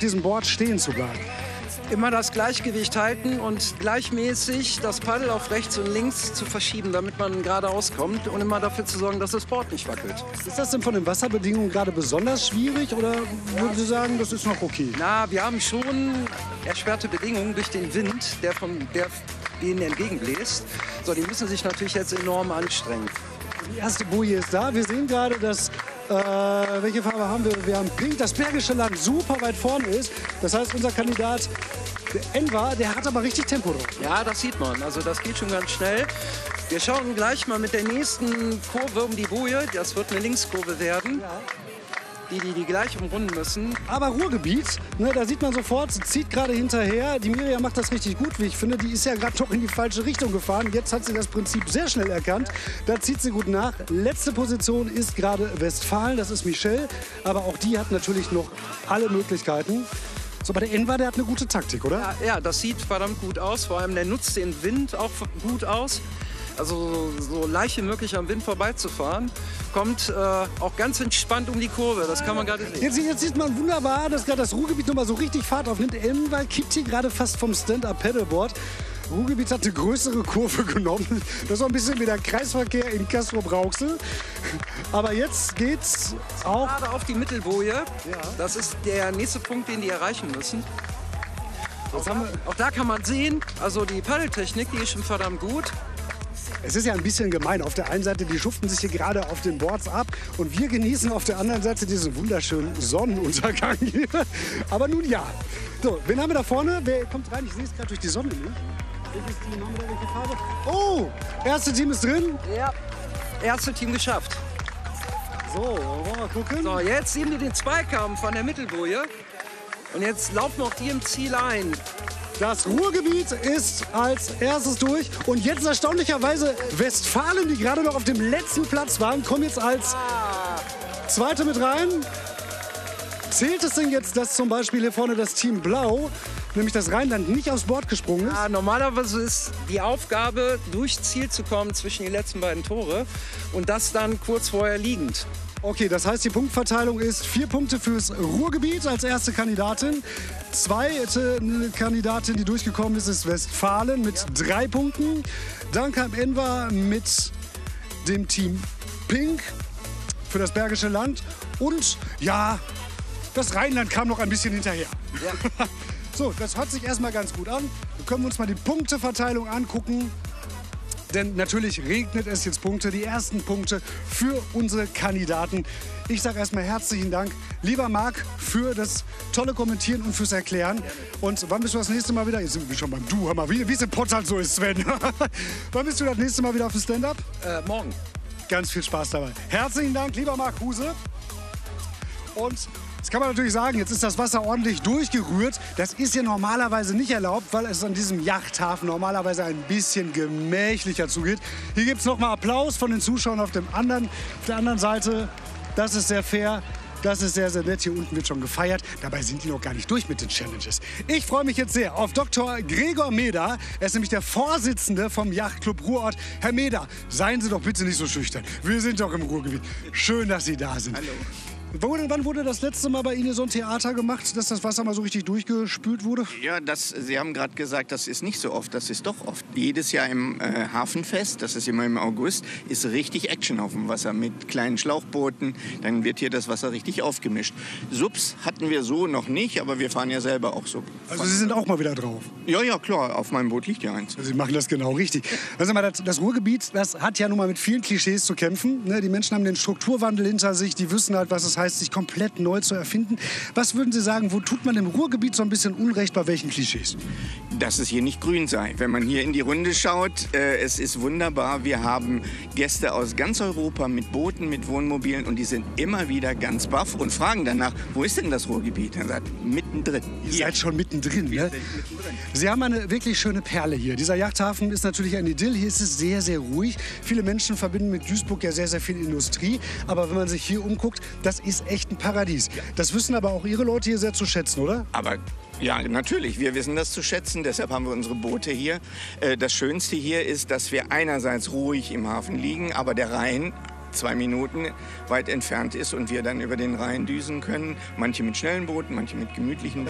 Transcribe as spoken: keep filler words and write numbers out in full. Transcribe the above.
diesem Board stehen zu bleiben? Immer das Gleichgewicht halten und gleichmäßig das Paddel auf rechts und links zu verschieben, damit man geradeaus kommt und immer dafür zu sorgen, dass das Board nicht wackelt. Ist das denn von den Wasserbedingungen gerade besonders schwierig oder würden Sie sagen, das ist noch okay? Na, wir haben schon erschwerte Bedingungen durch den Wind, der, von, der denen entgegenbläst. So, die müssen sich natürlich jetzt enorm anstrengen. Die erste Boje ist da. Wir sehen gerade, dass, äh, welche Farbe haben wir? Wir haben Pink, das Bergische Land super weit vorne ist. Das heißt, unser Kandidat, der Enver, der hat aber richtig Tempo drauf. Ja, das sieht man. Also das geht schon ganz schnell. Wir schauen gleich mal mit der nächsten Kurve um die Boje. Das wird eine Linkskurve werden. Ja. Die, die, die gleich umrunden müssen. Aber Ruhrgebiet, ne, da sieht man sofort, sie zieht gerade hinterher. Die Miriam macht das richtig gut, wie ich finde. Die ist ja gerade noch in die falsche Richtung gefahren. Jetzt hat sie das Prinzip sehr schnell erkannt. Da zieht sie gut nach. Letzte Position ist gerade Westfalen, das ist Michelle. Aber auch die hat natürlich noch alle Möglichkeiten. So, aber der Enver, der hat eine gute Taktik, oder? Ja, ja, das sieht verdammt gut aus. Vor allem, der nutzt den Wind auch gut aus. Also so leicht wie möglich am Wind vorbeizufahren. Kommt äh, auch ganz entspannt um die Kurve, das kann man gerade sehen. Jetzt, jetzt sieht man wunderbar, dass gerade das Ruhrgebiet noch mal so richtig Fahrt aufnimmt. Enver kippt hier gerade fast vom Stand-Up-Paddleboard. Ruhrgebiet hat eine größere Kurve genommen. Das ist so ein bisschen wie der Kreisverkehr in Castrop-Rauxel. Aber jetzt geht's auch gerade auf die Mittelboje. Ja. Das ist der nächste Punkt, den die erreichen müssen. Auch da, auch da kann man sehen, also die Paddeltechnik, die ist schon verdammt gut. Es ist ja ein bisschen gemein. Auf der einen Seite, die schuften sich hier gerade auf den Boards ab und wir genießen auf der anderen Seite diesen wunderschönen Sonnenuntergang hier. Aber nun ja. So, wen haben wir da vorne? Wer kommt rein? Ich sehe es gerade durch die Sonne. Ne? Welches Team haben wir da? Welche Farbe? Oh, erste Team ist drin. Ja, erste Team geschafft. So, wollen wir mal gucken. So, jetzt sehen wir den Zweikampf an der Mittelboje. Und jetzt laufen auch die im Ziel ein. Das Ruhrgebiet ist als erstes durch. Und jetzt erstaunlicherweise Westfalen, die gerade noch auf dem letzten Platz waren, kommen jetzt als Zweite mit rein. Zählt es denn jetzt, dass zum Beispiel hier vorne das Team Blau, nämlich das Rheinland, nicht aufs Board gesprungen ist? Ja, normalerweise ist die Aufgabe, durchs Ziel zu kommen zwischen die letzten beiden Tore. Und das dann kurz vorher liegend. Okay, das heißt, die Punktverteilung ist vier Punkte fürs Ruhrgebiet als erste Kandidatin. Zweite Kandidatin, die durchgekommen ist, ist Westfalen mit ja. drei Punkten. Dann kam Enver mit dem Team Pink für das Bergische Land. Und ja, das Rheinland kam noch ein bisschen hinterher. Ja. So, das hört sich erstmal ganz gut an. Wir können uns mal die Punkteverteilung angucken. Denn natürlich regnet es jetzt Punkte, die ersten Punkte für unsere Kandidaten. Ich sage erstmal herzlichen Dank, lieber Marc, für das tolle Kommentieren und fürs Erklären. Und wann bist du das nächste Mal wieder? Jetzt sind wir schon beim Du, hör mal, wie es im Pott halt so ist, Sven. Wann bist du das nächste Mal wieder auf dem Stand-Up? Äh, morgen. Ganz viel Spaß dabei. Herzlichen Dank, lieber Marc Huse. Und jetzt kann man natürlich sagen, jetzt ist das Wasser ordentlich durchgerührt. Das ist ja normalerweise nicht erlaubt, weil es an diesem Yachthafen normalerweise ein bisschen gemächlicher zugeht. Hier gibt es nochmal Applaus von den Zuschauern auf, dem anderen, auf der anderen Seite. Das ist sehr fair. Das ist sehr, sehr nett. Hier unten wird schon gefeiert. Dabei sind die noch gar nicht durch mit den Challenges. Ich freue mich jetzt sehr auf Doktor Gregor Meder. Er ist nämlich der Vorsitzende vom Yachtclub Ruhrort. Herr Meder, seien Sie doch bitte nicht so schüchtern. Wir sind doch im Ruhrgebiet. Schön, dass Sie da sind. Hallo. Wann wurde das letzte Mal bei Ihnen so ein Theater gemacht, dass das Wasser mal so richtig durchgespült wurde? Ja, das, Sie haben gerade gesagt, das ist nicht so oft, das ist doch oft. Jedes Jahr im äh, Hafenfest, das ist immer im August, ist richtig Action auf dem Wasser mit kleinen Schlauchbooten. Dann wird hier das Wasser richtig aufgemischt. Subs hatten wir so noch nicht, aber wir fahren ja selber auch Sub. Also Sie sind auch mal wieder drauf? Ja, ja, klar, auf meinem Boot liegt ja eins. Also Sie machen das genau richtig. Also mal, das, das Ruhrgebiet, das hat ja nun mal mit vielen Klischees zu kämpfen. Ne? Die Menschen haben den Strukturwandel hinter sich, die wissen halt, was es heißt, sich komplett neu zu erfinden. Was würden Sie sagen, wo tut man im Ruhrgebiet so ein bisschen Unrecht, bei welchen Klischees? Dass es hier nicht grün sei. Wenn man hier in die Runde schaut, äh, es ist wunderbar. Wir haben Gäste aus ganz Europa mit Booten, mit Wohnmobilen und die sind immer wieder ganz baff und fragen danach, wo ist denn das Ruhrgebiet? Er sagt, mittendrin. Ihr hier. Seid schon mittendrin, Wir ne? sind mittendrin. Sie haben eine wirklich schöne Perle hier. Dieser Yachthafen ist natürlich ein Idyll. Hier ist es sehr, sehr ruhig. Viele Menschen verbinden mit Duisburg ja sehr, sehr viel Industrie. Aber wenn man sich hier umguckt, das ist echt ein Paradies. Ja. Das wissen aber auch Ihre Leute hier sehr zu schätzen, oder? Aber ja, natürlich. Wir wissen das zu schätzen. Deshalb haben wir unsere Boote hier. Das Schönste hier ist, dass wir einerseits ruhig im Hafen liegen, aber der Rhein zwei Minuten weit entfernt ist und wir dann über den Rhein düsen können. Manche mit schnellen Booten, manche mit gemütlichen